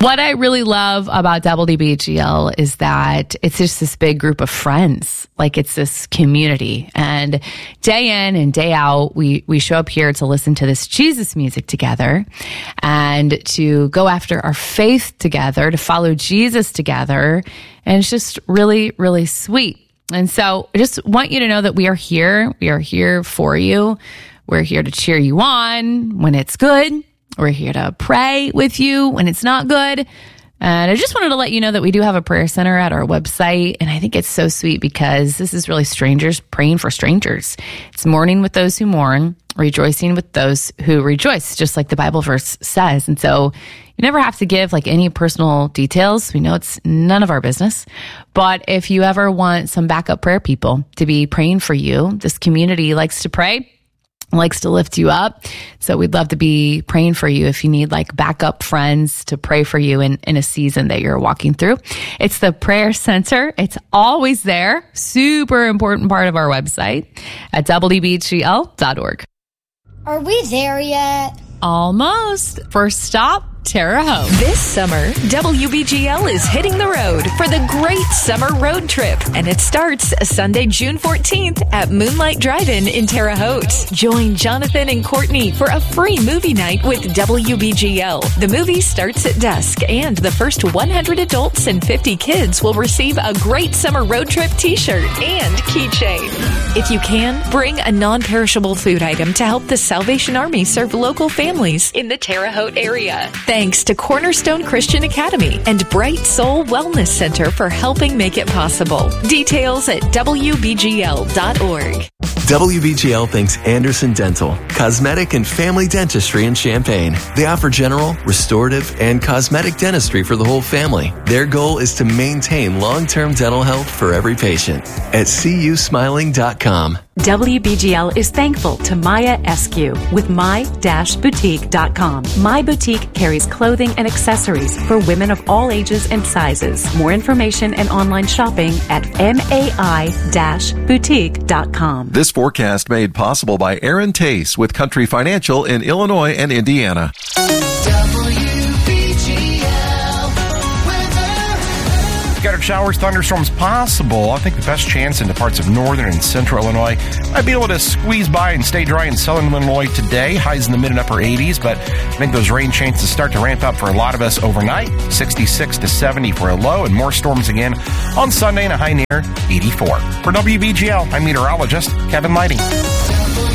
What I really love about WBGL is that it's just this big group of friends. Like it's this community. And day in and day out, we show up here to listen to this Jesus music together and to go after our faith together, to follow Jesus together. And it's just really, really sweet. And so I just want you to know that we are here. We are here for you. We're here to cheer you on when it's good. We're here to pray with you when it's not good. And I just wanted to let you know that we do have a prayer center at our website. And I think it's so sweet because this is really strangers praying for strangers. It's mourning with those who mourn, rejoicing with those who rejoice, just like the Bible verse says. And so you never have to give like any personal details. We know it's none of our business. But if you ever want some backup prayer people to be praying for you, this community likes to pray, likes to lift you up. So we'd love to be praying for you if you need like backup friends to pray for you in a season that you're walking through. It's the prayer center. It's always there. Super important part of our website at WBGL.org. Are we there yet? Almost. First stop, Terre Haute. This summer, WBGL is hitting the road for the Great Summer Road Trip, and it starts Sunday, June 14th at Moonlight Drive-In in Terre Haute. Join Jonathan and Courtney for a free movie night with WBGL. The movie starts at dusk, and the first 100 adults and 50 kids will receive a Great Summer Road Trip t-shirt and keychain. If you can, bring a non-perishable food item to help the Salvation Army serve local families in the Terre Haute area. Thanks to Cornerstone Christian Academy and Bright Soul Wellness Center for helping make it possible. Details at WBGL.org. WBGL thanks Anderson Dental, cosmetic and family dentistry in Champaign. They offer general, restorative, and cosmetic dentistry for the whole family. Their goal is to maintain long-term dental health for every patient. At CUSmiling.com. WBGL is thankful to Maya Eskew with my-boutique.com. My Boutique carries clothing and accessories for women of all ages and sizes. More information and online shopping at mai-boutique.com. This forecast made possible by Aaron Tace with Country Financial in Illinois and Indiana. Scattered showers, thunderstorms possible. I think the best chance into parts of northern and central Illinois. Might be able to squeeze by and stay dry in southern Illinois today. Highs in the mid and upper 80s, but I think those rain chances start to ramp up for a lot of us overnight. 66 to 70 for a low, and more storms again on Sunday and a high near 84. For WBGL, I'm meteorologist Kevin Lighting.